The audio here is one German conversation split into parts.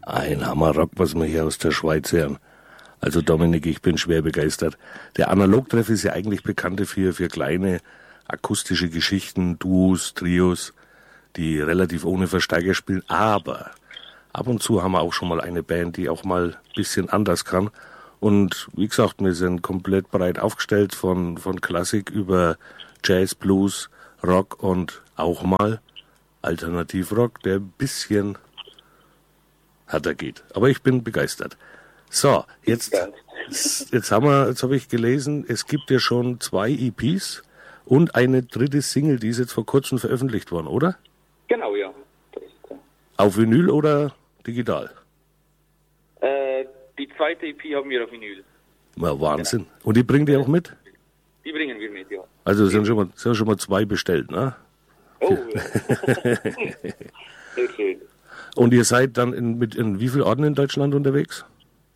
Ein Hammerrock, was wir hier aus der Schweiz hören. Also Dominik, ich bin schwer begeistert. Der Analogtreff ist ja eigentlich bekannt für kleine akustische Geschichten, Duos, Trios, die relativ ohne Verstärker spielen. Aber ab und zu haben wir auch schon mal eine Band, die auch mal ein bisschen anders kann. Und wie gesagt, wir sind komplett breit aufgestellt von Klassik über Jazz, Blues, Rock und auch mal Alternativrock, der ein bisschen härter geht. Aber ich bin begeistert. So, jetzt habe ich gelesen, es gibt ja schon 2 EPs und eine dritte Single, die ist jetzt vor kurzem veröffentlicht worden, oder? Genau, ja. Auf Vinyl oder digital? Die zweite EP haben wir auf Vinyl. Ja, Wahnsinn. Genau. Und die bringt ihr auch mit? Die bringen wir mit, ja. Also sind schon mal 2 bestellt, ne? Oh, ja. Sehr schön. Und ihr seid dann in wie vielen Orten in Deutschland unterwegs?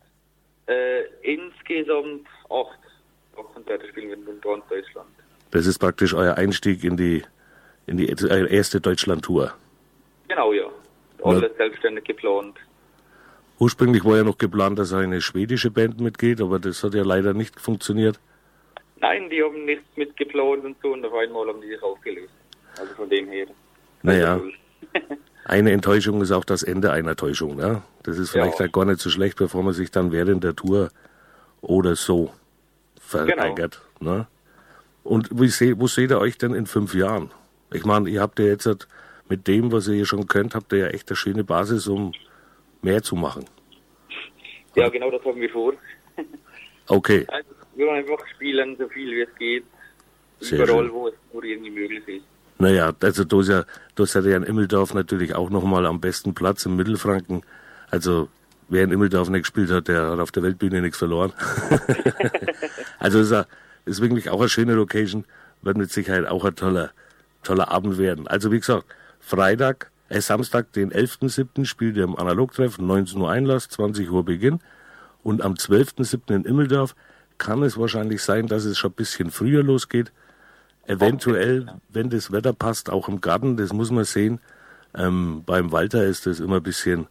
Insgesamt 8 Konzerte spielen wir in ganz Deutschland. Das ist praktisch euer Einstieg in die eure erste Deutschland-Tour. Genau, ja. Alles selbstständig geplant. Ursprünglich war ja noch geplant, dass eine schwedische Band mitgeht, aber das hat ja leider nicht funktioniert. Nein, die haben nichts mitgeplant und so und auf einmal haben die sich aufgelöst. Also von dem her. Naja, eine Enttäuschung ist auch das Ende einer Täuschung. Ne? Das ist vielleicht auch gar nicht so schlecht, bevor man sich dann während der Tour oder so verweigert. Genau. Ne? Und wo seht ihr euch denn in 5 Jahren? Ich meine, ihr habt ja jetzt mit dem, was ihr hier schon könnt, habt ihr ja echt eine schöne Basis, um mehr zu machen. Ja, genau, das haben wir vor. Okay. Also, wir wollen einfach spielen, so viel wie es geht. Sehr überall, schön. wo es nur irgendwie möglich ist. Naja, also da seid ihr in Immeldorf natürlich auch nochmal am besten Platz im Mittelfranken. Also wer in Immeldorf nicht gespielt hat, der hat auf der Weltbühne nichts verloren. Also ist wirklich auch eine schöne Location, wird mit Sicherheit auch ein toller Abend werden. Also wie gesagt, Samstag, den 11.07. spielt ihr im Analogtreff, 19 Uhr Einlass, 20 Uhr Beginn. Und am 12.07. in Immeldorf kann es wahrscheinlich sein, dass es schon ein bisschen früher losgeht. Eventuell, wenn das Wetter passt, auch im Garten, das muss man sehen. Beim Walter ist das immer ein bisschen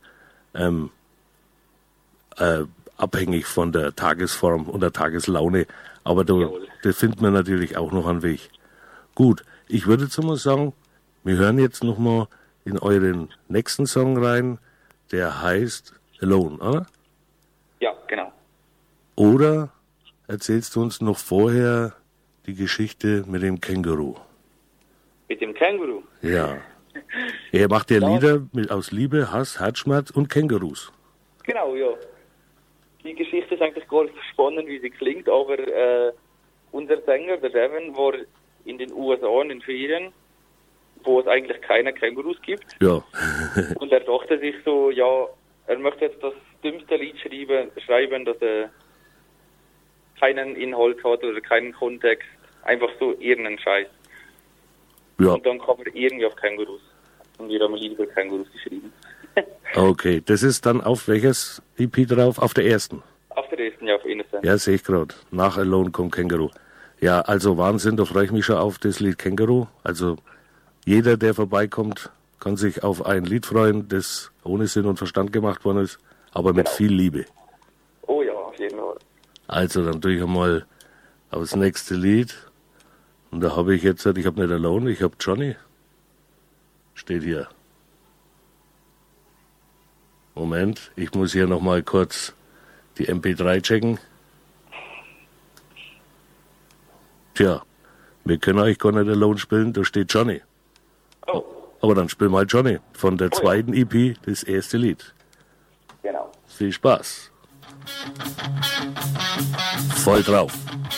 abhängig von der Tagesform und der Tageslaune. Aber da findet man natürlich auch noch einen Weg. Gut, ich würde jetzt mal sagen, wir hören jetzt noch mal in euren nächsten Song rein, der heißt Alone, oder? Ja, genau. Oder erzählst du uns noch vorher die Geschichte mit dem Känguru? Mit dem Känguru? Ja. Er macht ja Lieder aus Liebe, Hass, Herzschmerz und Kängurus. Genau, ja. Die Geschichte ist eigentlich gar nicht so spannend, wie sie klingt, aber unser Sänger, der Devin, war in den USA in den Ferien, wo es eigentlich keine Kängurus gibt. Ja. Und er dachte sich so, ja, er möchte jetzt das dümmste Lied schreiben, das keinen Inhalt hat oder keinen Kontext. Einfach so irgendeinen Scheiß. Ja. Und dann kam er irgendwie auf Kängurus. Und wir haben ein Lied über Kängurus geschrieben. Okay, das ist dann auf welches EP drauf? Auf der ersten? Auf der ersten, ja, auf Innocent. Ja, sehe ich gerade. Nach Alone kommt Känguru. Ja, also Wahnsinn, da freue ich mich schon auf das Lied Känguru. Also jeder, der vorbeikommt, kann sich auf ein Lied freuen, das ohne Sinn und Verstand gemacht worden ist, aber mit viel Liebe. Oh ja, auf jeden Fall. Also dann tue ich einmal aufs nächste Lied. Und da habe ich jetzt, ich habe nicht Alone, ich habe Johnny. Steht hier. Moment, ich muss hier nochmal kurz die MP3 checken. Tja, wir können euch gar nicht Alone spielen, da steht Johnny. Oh. Aber dann spielen wir halt Johnny von der zweiten EP, das erste Lied. Genau. Viel Spaß. Voll drauf.